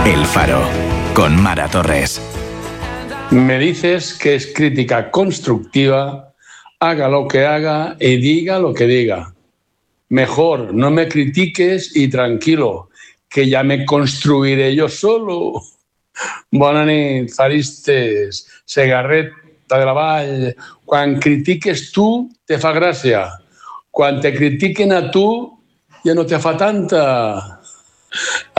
El Faro, con Mara Torres. Me dices que es crítica constructiva, haga lo que haga y diga lo que diga. Mejor no me critiques i tranquilo, que ja me construiré jo solo. Bona nit, faristes, Segarreta de la Vall. Quan critiques tu, te fa gràcia. Quan te critiquen a tu, ja no te fa tanta.